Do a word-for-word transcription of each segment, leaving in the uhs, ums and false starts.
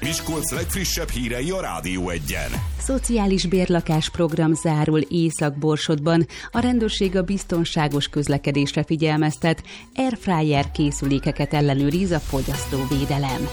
Miskolc legfrissebb hírei a Rádió Egyen. Szociális bérlakás program zárul Észak-Borsodban. A rendőrség a biztonságos közlekedésre figyelmeztet, airfryer készülékeket ellenőriz a fogyasztóvédelem.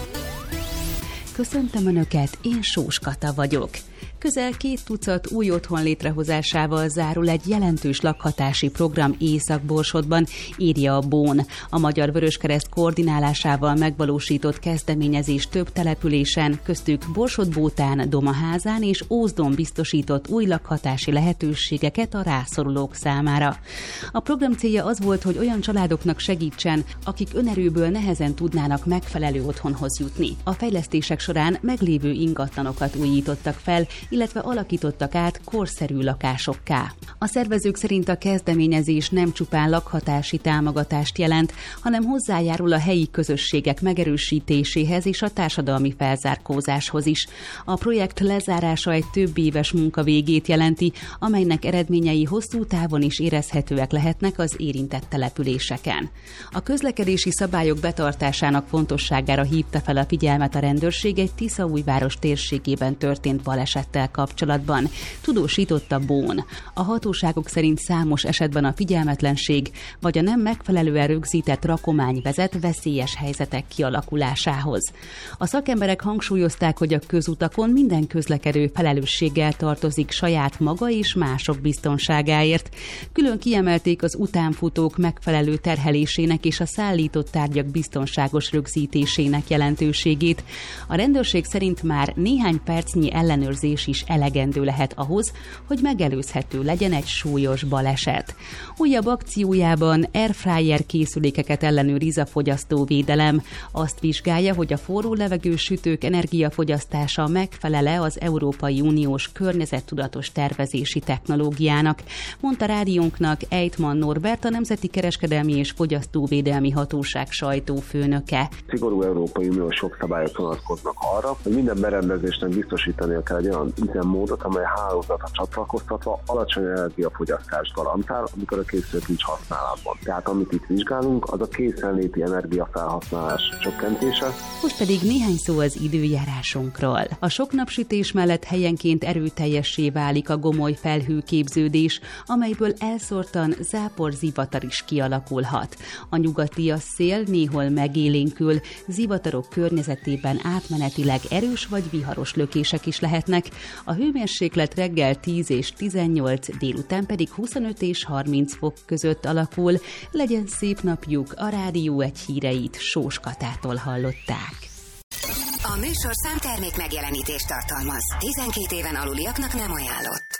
Köszöntöm Önöket, én Sós Kata vagyok. Közel két tucat új otthon létrehozásával zárul egy jelentős lakhatási program Észak-Borsodban, írja a Bón. A Magyar Vöröskereszt koordinálásával megvalósított kezdeményezés több településen, köztük Borsod-Bótán, Domaházán és Ózdon biztosított új lakhatási lehetőségeket a rászorulók számára. A program célja az volt, hogy olyan családoknak segítsen, akik önerőből nehezen tudnának megfelelő otthonhoz jutni. A fejlesztések során meglévő ingatlanokat újítottak fel, illetve alakítottak át korszerű lakásokká. A szervezők szerint a kezdeményezés nem csupán lakhatási támogatást jelent, hanem hozzájárul a helyi közösségek megerősítéséhez és a társadalmi felzárkózáshoz is. A projekt lezárása egy több éves munka végét jelenti, amelynek eredményei hosszú távon is érezhetőek lehetnek az érintett településeken. A közlekedési szabályok betartásának fontosságára hívta fel a figyelmet a rendőrség egy Tiszaújváros térségében történt balesettel kapcsolatban, tudósította Bón. A hatóságok szerint számos esetben a figyelmetlenség vagy a nem megfelelően rögzített rakomány vezet veszélyes helyzetek kialakulásához. A szakemberek hangsúlyozták, hogy a közutakon minden közlekedő felelősséggel tartozik saját maga és mások biztonságáért. Külön kiemelték az utánfutók megfelelő terhelésének és a szállított tárgyak biztonságos rögzítésének jelentőségét. A rendőrség szerint már néhány percnyi ellenőrzés is elegendő lehet ahhoz, hogy megelőzhető legyen egy súlyos baleset. Újabb akciójában airfryer készülékeket ellenőriz a fogyasztóvédelem. Azt vizsgálja, hogy a forró levegős sütők energiafogyasztása megfelele az Európai Uniós környezettudatos tervezési technológiának, mondta rádiónknak Ejtman Norbert, a Nemzeti Kereskedelmi és Fogyasztóvédelmi Hatóság sajtófőnöke. Szigorú Európai Uniós jogszabályok vonatkoznak arra, hogy minden berendezésnek biztosítania kell egy olyan üzemmódot, amely hálózatra csatlakoztatva alacsony energiafogyasztást garantál, amikor a készülék nincs használatban. Tehát amit itt vizsgálunk, az a készenléti energiafelhasználás csökkentése. Most pedig néhány szó az időjárásunkról. A sok napsütés mellett helyenként erőteljessé válik a gomoly felhőképződés, amelyből elszórtan zápor-zivatar is kialakulhat. A nyugati szél néhol megélénkül, zivatarok környezetében átmenetileg erős vagy viharos lökések is lehetnek. A hőmérséklet reggel tíz és tizennyolc, délután pedig huszonöt és harminc fok között alakul. Legyen szép napjuk, a Rádió Egy híreit Sós Katától hallották. A műsorszám termék megjelenítést tartalmaz. tizenkét éven aluliaknak nem ajánlott.